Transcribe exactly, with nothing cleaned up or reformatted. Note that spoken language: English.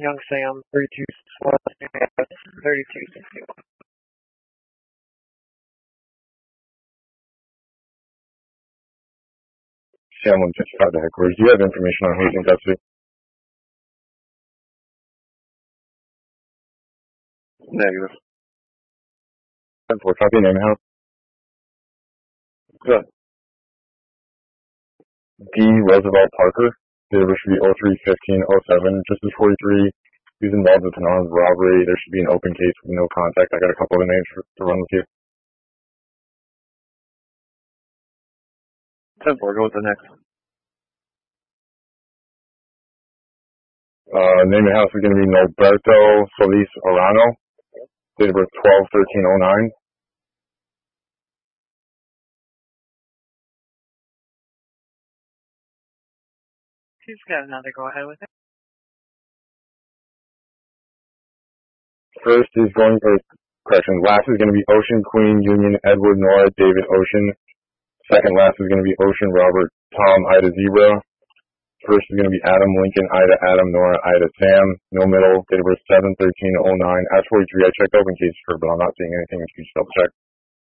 Young Sam, thirty-two thirty-two sixty-one. Sam one fifty-five to headquarters. Do you have information on who's in custody? Negative. ten four, copy, name and house. Good. D. Roosevelt Parker. Date of birth should be oh three fifteen oh seven. Just as forty-three. He's involved with an armed robbery. There should be an open case with no contact. I got a couple of names for, to run with you. ten four, go with the next. Uh, name and house is going to be Norberto Solis Arano. Date of birth twelve thirteen oh nine. He's got another, go ahead with it. First is going for, correction, last is going to be Ocean Queen Union Edward Nora David Ocean. Second last is going to be Ocean Robert Tom Ida Zebra. First is going to be Adam Lincoln Ida Adam Nora Ida Sam. No middle. Date of birth seven thirteen oh nine. As forty-three, I checked open case for, but I'm not seeing anything. If you just double check.